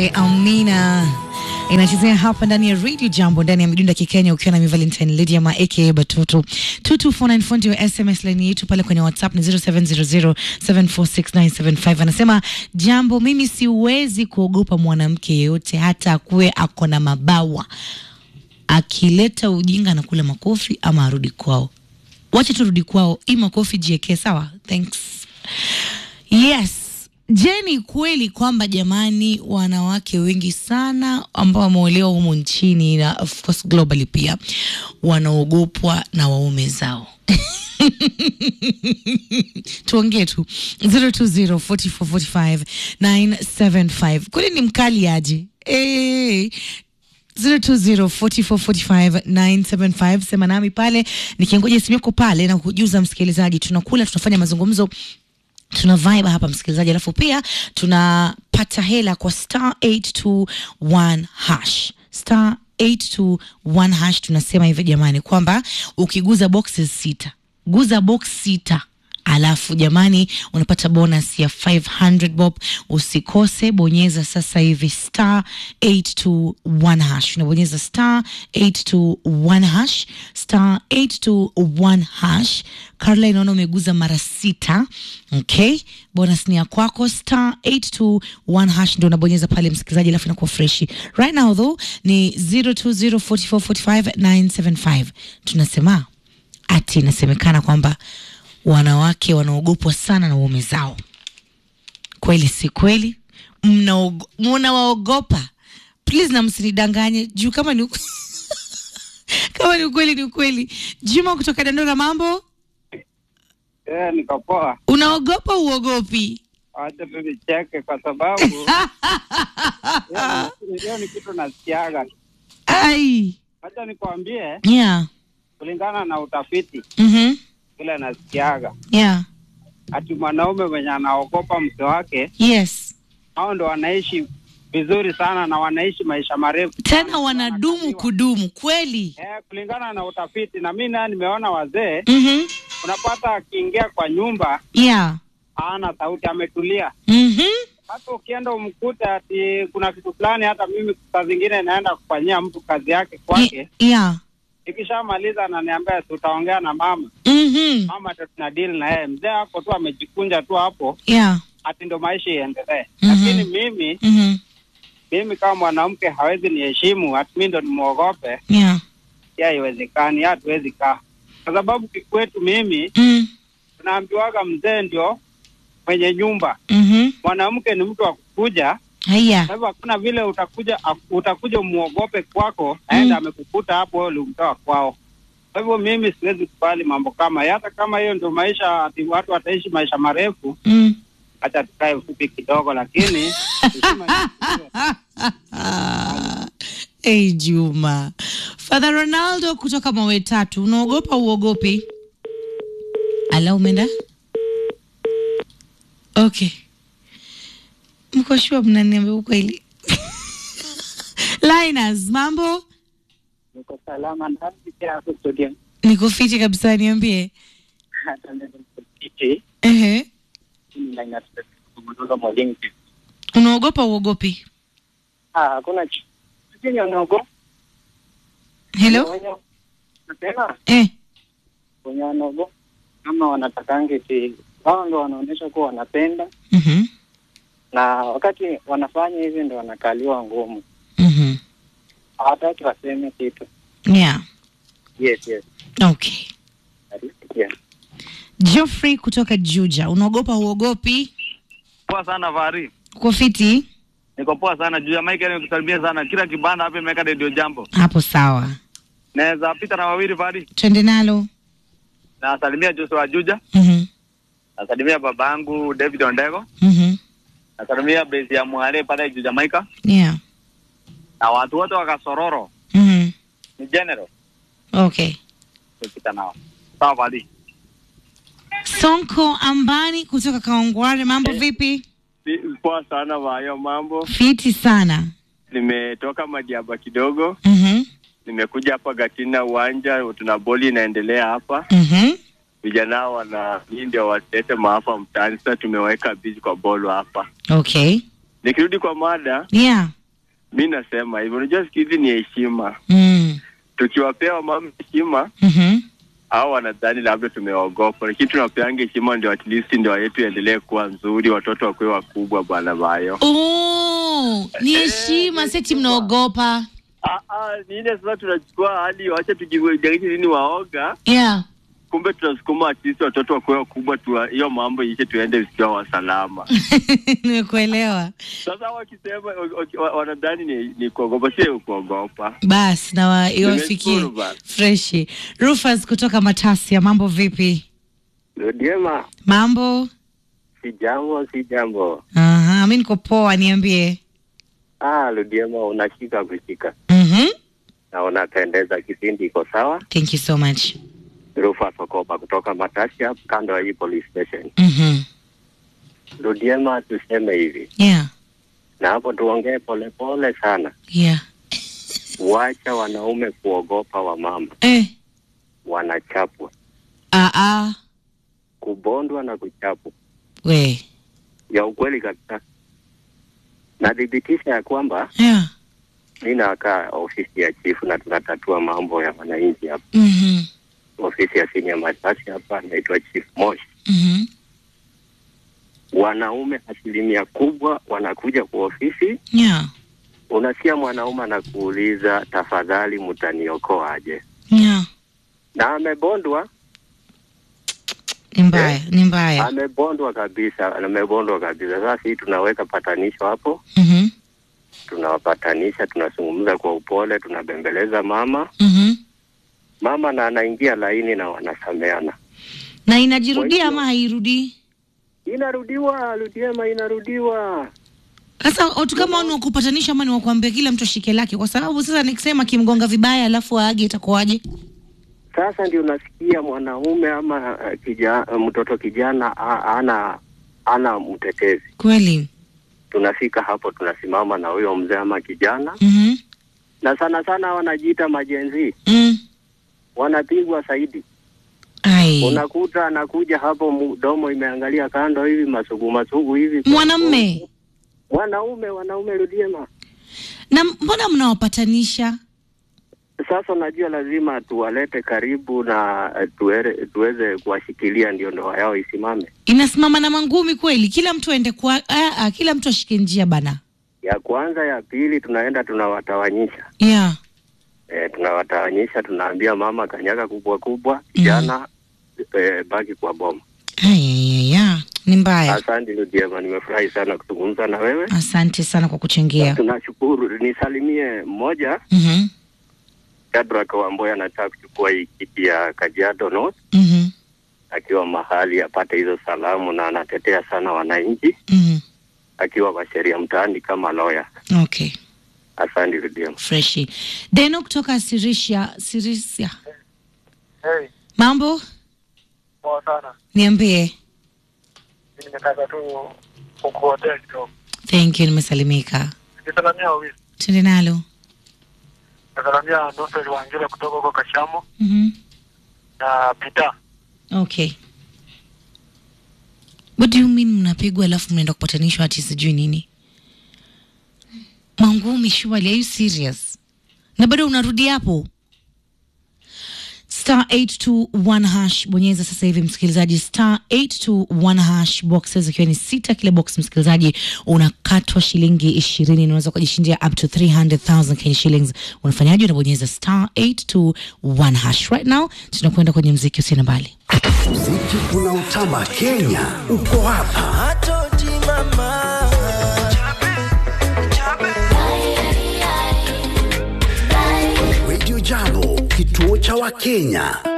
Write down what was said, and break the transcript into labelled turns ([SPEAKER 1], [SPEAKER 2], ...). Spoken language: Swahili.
[SPEAKER 1] Amina inachezea hapa ndani ya Radio Jambo ndani ya midunda Kikenya ukiwa na mi Valentine Lady ama aka Batoto. 22494 ndio SMS line yetu pale kwenye WhatsApp ni 0700746975. Anasema Jambo, mimi siwezi kuogopa mwanamke yeyote hata akuwe ako na mabawa. Akileta ujinga na kula makofi ama arudi kwao. Wacha turudi kwao. Hii makofi jieke sawa. Thanks. Yes. Je, ni kweli kwamba jamani wanawake wengi sana ambao wameolewa humu nchini na of course globally pia wanaogopwa na waume zao? Tuongee tu 0204445975. Kwani ni mkali aje? 0204445975. Sema nami pale nikingoja simu yako pale na kujuza msikilizaji. Tunafanya mazungumzo, tuna vibe hapa msikilizaji, alafu pia tunapata hela kwa *821 hash. *821 hash. Tunasema hivi jamani kwamba ukiguza boxes 6, guza box 6, alafu jamani unapata bonus ya 500 bob. Usikose, bonyeza sasa hivi *821 hash. Unabonyeza *821 hash, *821 hash. Carla, inaona umeguza mara 6. Okay, bonus ni ya kwako. *821 hash ndio unabonyeza pale msikilizaji, alafu inakuwa fresh. Right now though ni 0204445975. Tunasema ati inasemekana kwamba wanawake wanaogopwa sana na waume zao. Kweli si kweli? Mnawaogopa? Please na msinidanganye juu kama ni kama ni ukweli ni ukweli. Juma kutoka Dandora, mambo?
[SPEAKER 2] Niko poa.
[SPEAKER 1] Unaogopa uogopi?
[SPEAKER 2] Acha tulicheke kwa sababu leo ni kitu nasikiaga.
[SPEAKER 1] Ai.
[SPEAKER 2] Acha nikwambie.
[SPEAKER 1] Yeah.
[SPEAKER 2] Kulingana na utafiti. Kile nasikiaga.
[SPEAKER 1] Yeah.
[SPEAKER 2] Ati mwanaume mwenye anaogopa mke wake.
[SPEAKER 1] Yes.
[SPEAKER 2] Hao ndo wanaishi vizuri sana na wanaishi maisha marefu.
[SPEAKER 1] Tena wanadumu kudumu kweli.
[SPEAKER 2] Kulingana na utafiti, na mimi nimeona wazee. Unapata akiingia kwa nyumba.
[SPEAKER 1] Yeah.
[SPEAKER 2] Ana sauti, ametulia. Hata ukienda umkute ati kuna kitu fulani, hata mimi saa zingine naenda kufanyia mtu kazi yake kwake.
[SPEAKER 1] Yeah.
[SPEAKER 2] Ikishamaliza ananiambia tutaongea na mama. Mama tuna deal na yeye. Mzee hapo tu amejikunja tu hapo.
[SPEAKER 1] Yeah.
[SPEAKER 2] Ati ndo maisha iendelee. Lakini mimi kama mwanamke hawezi niheshimu, ati mimi ndo nimuogope.
[SPEAKER 1] Yeah.
[SPEAKER 2] Haiwezekani, hatuwezi kaa. Kwa sababu kikwetu mimi tunaambiwaga mzee ndio mwenye nyumba. Mwanamke ni mtu wa kukuja.
[SPEAKER 1] Haya.
[SPEAKER 2] Kwa hivyo hakuna vile utakuja muogope kwako, aenda amekukuta hapo wewe ulimtoa kwao. Kwa hivyo mimi siwezi kubali mambo kama hata kama hiyo ndio maisha, ati watu wataishi maisha marefu. Acha tukae ufupi kidogo, lakini
[SPEAKER 1] Juma. Father Ronaldo kutoka Mawe Tatu, unaogopa uogopi? Ala, umeenda? Okay. Mko sure mnaniambia ukweli? Linus, mambo?
[SPEAKER 2] niko salama ndani ya studio.
[SPEAKER 1] Niko fiti kabisa, niambie.
[SPEAKER 2] Hata niko fiti. Linus kutoka Mwalimu.
[SPEAKER 1] Unaogopa uogopi?
[SPEAKER 2] Hakuna kitu unaogopa.
[SPEAKER 1] Hello?
[SPEAKER 2] Nasema? Wenye wanaogopa kama wanatakange eti wao ndio wanaonyesha kuwa wanapenda. Na wakati wanafanya hivi ndio wanakaliwa ngumu. Hawataki waseme kitu.
[SPEAKER 1] Yeah.
[SPEAKER 2] Yes.
[SPEAKER 1] Okay.
[SPEAKER 2] Yeah.
[SPEAKER 1] Geoffrey kutoka Juja, unaogopa uogopi?
[SPEAKER 3] Poa sana Vari.
[SPEAKER 1] Uko fiti?
[SPEAKER 3] Niko poa sana. Juja Mike nikusalimia sana. Kila kibanda hapa imeweka Radio Jambo.
[SPEAKER 1] Hapo sawa.
[SPEAKER 3] Naweza pita na wawili Vari.
[SPEAKER 1] Twende nalo.
[SPEAKER 3] Na salimia Joshua Juja. Nasalimia babangu David Ondego. Nasalimia base ya Mwale pale Juja Mike.
[SPEAKER 1] Yeah.
[SPEAKER 3] Na watu wote wa Kasororo. Ni general.
[SPEAKER 1] Okay.
[SPEAKER 3] Pita nao. Sawa Vari.
[SPEAKER 1] Sonko Ambani kutoka Kaongware, mambo vipi?
[SPEAKER 4] Poa sana vayo, mambo.
[SPEAKER 1] Fiti sana.
[SPEAKER 4] Nimetoka Madiaba kidogo. Nimekuja hapa Gatina uwanja, tuna boli inaendelea hapa. Vijana wana ndio walete maafa mtaani, sasa tumeweka busy kwa bolo hapa.
[SPEAKER 1] Okay.
[SPEAKER 4] Nikirudi kwa mada,
[SPEAKER 1] Yeah.
[SPEAKER 4] mimi nasema hivyo, unajua siku hizi ni heshima. Tukiwapea mama heshima, hao wanadhani labda tumeogopa. Lakini tunapeanga heshima ndio at least ndio yetu endelee kuwa nzuri, watoto wakuwe wakubwa bwana bayo.
[SPEAKER 1] Ni heshima, seti mnaogopa.
[SPEAKER 4] Ni ile sasa tunachukua hali waache tujijengeke nini waoga.
[SPEAKER 1] Yeah.
[SPEAKER 4] Kumbe tunasukuma at least watoto wakuwe wakubwa tu, hiyo mambo ishe tuende usikiwa wa salama.
[SPEAKER 1] Nimekuelewa.
[SPEAKER 4] Sasa wakisema wanadhani ni kuogopa, sio kuogopa.
[SPEAKER 1] Bas na iwafikie fresh. Rufus kutoka Matasia, mambo vipi?
[SPEAKER 5] Lodiema.
[SPEAKER 1] Mambo?
[SPEAKER 5] Si jambo.
[SPEAKER 1] Mimi niko poa, niambie.
[SPEAKER 5] Lodiema unashika kushika. Na unapendeza, kipindi iko sawa.
[SPEAKER 1] Thank you so much.
[SPEAKER 5] Rufus Okoba kutoka Matasia, kando ya police station. Lodiema, tuseme hivi.
[SPEAKER 1] Yeah.
[SPEAKER 5] Na hapo tuongee pole sana.
[SPEAKER 1] Yeah.
[SPEAKER 5] Wacha wanaume kuogopa wa mama. Wanachapwa. Kubondwa na kuchapwa. Ya ukweli kabisa. Nadhibitisha ya kwamba mimi nakaa ofisi ya chief na tunatatua mambo ya wananchi hapa. Ofisi ya senior Matasia hapa naitwa Chief Mosh. Wanaume asilimia kubwa wanakuja kwa ofisi.
[SPEAKER 1] Yeah.
[SPEAKER 5] Unasikia mwanaume anakuuliza, tafadhali mtaniokoa aje?
[SPEAKER 1] Yeah.
[SPEAKER 5] Na amebondwa.
[SPEAKER 1] Ni mbaya.
[SPEAKER 5] Amebondwa kabisa. Sasa hii tunaweka patanisho hapo. Tunawapatanisha, tunazungumza kwa upole, tunabembeleza mama. Mama na anaingia laini na wanasameana.
[SPEAKER 1] Na inajirudia ama hairudi?
[SPEAKER 5] Inarudiwa, Ludiema, inarudiwa.
[SPEAKER 1] Sasa watu kama wao kupatanisha ama ni wakuambia kila mtu ashike lake, kwa sababu sasa nikisema kimgonga vibaya alafu aage itakuwaje?
[SPEAKER 5] Sasa ndio unasikia mwanaume ama mtoto kijana ana mtetezi.
[SPEAKER 1] Kweli.
[SPEAKER 5] Tunafika hapo tunasimama na huyo mzee ama kijana. Na sana wanajiita majenzi. Wanapigwa zaidi. Unakuta anakuja hapo mdomo imeangalia kando hivi, masugu hivi. Wanaume Ludiema.
[SPEAKER 1] Na mbona mnawapatanisha?
[SPEAKER 5] Sasa unajua lazima tuwalete karibu na tuweze kuwashikilia ndio ndoa yao isimame.
[SPEAKER 1] Inasimama na mangumi kweli? Kila mtu aende kwa kila mtu ashike njia bana.
[SPEAKER 5] Ya kwanza, ya pili tunaenda tunawatawanyisha.
[SPEAKER 1] Yeah.
[SPEAKER 5] Tunawatawanyisha, tunaambia mama kanyaga kubwa, jana baki kwa boma.
[SPEAKER 1] Ni mbaya.
[SPEAKER 5] Asante Ludiema, nimefurahi sana kuzungumza na wewe.
[SPEAKER 1] Asante sana kwa kuchangia.
[SPEAKER 5] Tunashukuru. Nisalimie mmoja. Shadrack Wamboya anataka kuchukua hii kiti ya Kajiado North. Akiwa mahali apate hizo salamu na anatetea sana wananchi. Akiwa kwa sheria mtaani kama lawyer.
[SPEAKER 1] Okay.
[SPEAKER 5] Asante Ludiema.
[SPEAKER 1] Freshi. Deno kutoka Sirisia. Mambo?
[SPEAKER 6] Poa sana.
[SPEAKER 1] Niambie.
[SPEAKER 6] Nimetaka tu kukuotea kidogo.
[SPEAKER 1] Thank you, nimesalimika.
[SPEAKER 6] Nisalamia wawili.
[SPEAKER 1] Twende nalo.
[SPEAKER 6] Nisalamia Nuseli Wangila kutoka huko Kashamo. Na Pita.
[SPEAKER 1] Okay. What do you mean mnapigwa alafu mnaenda kupatanishwa ati sijui nini? Mangumi shwali, are you serious? Na bado unarudi hapo? *821#, bonyeza sasa hivi msikilizaji, *821#, boxes ikiwa ni 6, kila box msikilizaji unakatwa shilingi 20, unaweza kujishindia up to 300,000 Kenya shillings. Unafanyaje? Unabonyeza *821#. Right now tunakwenda kwenye muziki, usiende mbali.
[SPEAKER 7] Muziki unaotamba Kenya uko hapa. Radio Jambo, kituo cha Wakenya.